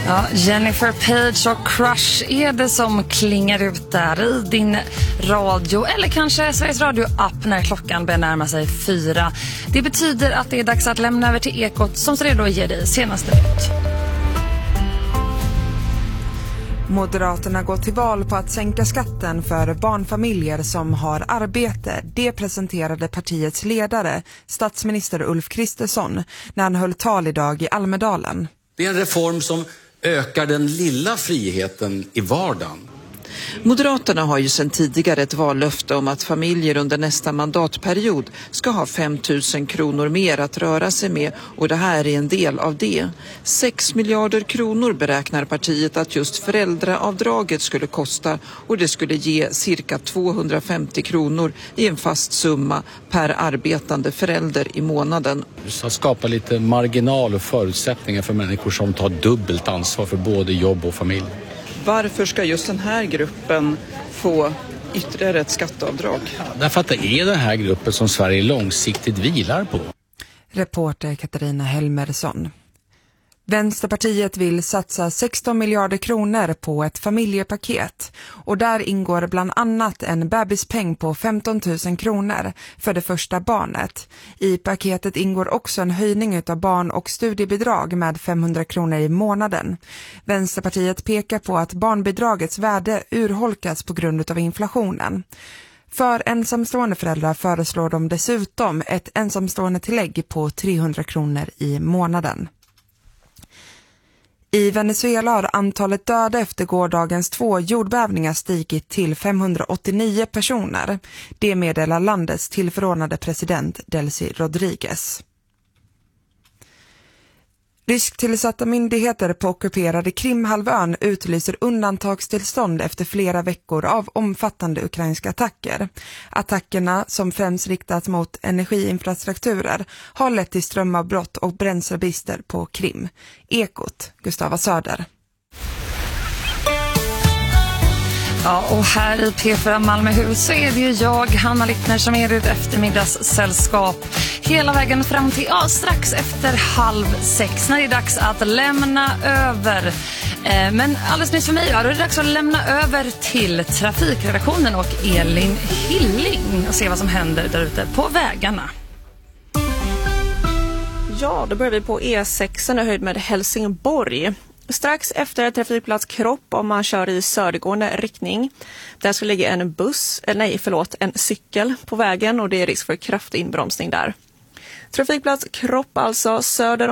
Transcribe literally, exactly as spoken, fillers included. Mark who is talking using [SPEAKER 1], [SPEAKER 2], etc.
[SPEAKER 1] Ja, Jennifer Page och Crush är det som klingar ut där i din radio eller kanske Sveriges Radio-app när klockan börjar närma sig fyra. Det betyder att det är dags att lämna över till Ekot som så redo ger dig senaste nytt.
[SPEAKER 2] Moderaterna går till val på att sänka skatten för barnfamiljer som har arbete. Det presenterade partiets ledare, statsminister Ulf Kristersson, när han höll tal idag i Almedalen.
[SPEAKER 3] Det är en reform som ökar den lilla friheten i vardagen.
[SPEAKER 4] Moderaterna har ju sedan tidigare ett vallöfte om att familjer under nästa mandatperiod ska ha fem tusen kronor mer att röra sig med och det här är en del av det. sex miljarder kronor beräknar partiet att just föräldraavdraget skulle kosta och det skulle ge cirka tvåhundrafemtio kronor i en fast summa per arbetande förälder i månaden.
[SPEAKER 3] Så skapa lite marginal och förutsättningar för människor som tar dubbelt ansvar för både jobb och familj.
[SPEAKER 4] Varför ska just den här gruppen få ytterligare ett skatteavdrag?
[SPEAKER 3] Därför att det är den här gruppen som Sverige långsiktigt vilar på.
[SPEAKER 2] Reporter Katarina Helmersson. Vänsterpartiet vill satsa sexton miljarder kronor på ett familjepaket och där ingår bland annat en bebispeng på femton tusen kronor för det första barnet. I paketet ingår också en höjning av barn- och studiebidrag med femhundra kronor i månaden. Vänsterpartiet pekar på att barnbidragets värde urholkas på grund av inflationen. För ensamstående föräldrar föreslår de dessutom ett ensamstående tillägg på trehundra kronor i månaden. I Venezuela har antalet döda efter gårdagens två jordbävningar stigit till femhundraåttionio personer. Det meddelar landets tillförordnade president Delcy Rodriguez. Rysktillsatta myndigheter på ockuperade Krimhalvön utlyser undantagstillstånd efter flera veckor av omfattande ukrainska attacker. Attackerna, som främst riktats mot energiinfrastrukturer, har lett till strömavbrott och bränslebrister på Krim. Ekot, Gustava Söder.
[SPEAKER 1] Ja, och här i P fyra Malmöhus så är det ju jag, Hanna Littner, som är ett eftermiddagssällskap hela vägen fram till ja, strax efter halv sex när det är dags att lämna över. Eh, men alldeles nyss för mig, ja, då är det dags att lämna över till trafikredaktionen och Elin Hilling och se vad som händer där ute på vägarna.
[SPEAKER 5] Ja, då börjar vi på E sex i höjd med Helsingborg. Strax efter trafikplats Kropp om man kör i södergående riktning. Där ska ligga en buss, eller nej förlåt, en cykel på vägen och det är risk för kraftig inbromsning där. Trafikplats Kropp alltså söder